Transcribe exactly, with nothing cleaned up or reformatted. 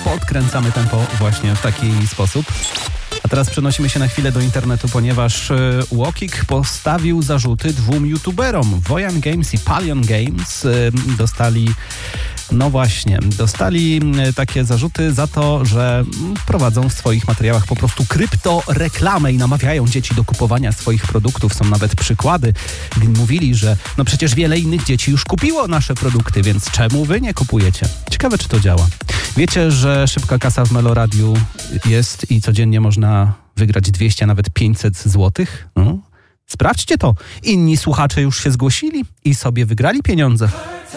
podkręcamy tempo właśnie w taki sposób. A teraz przenosimy się na chwilę do internetu, ponieważ Łokik postawił zarzuty dwóm youtuberom. Wojan Games i Palion Games dostali, no właśnie, dostali takie zarzuty za to, że prowadzą w swoich materiałach po prostu kryptoreklamę i namawiają dzieci do kupowania swoich produktów. Są nawet przykłady. Mówili, że no przecież wiele innych dzieci już kupiło nasze produkty, więc czemu wy nie kupujecie? Ciekawe, czy to działa. Wiecie, że szybka kasa w Meloradiu jest i codziennie można wygrać dwieście, a nawet pięćset złotych? No. Sprawdźcie to. Inni słuchacze już się zgłosili i sobie wygrali pieniądze.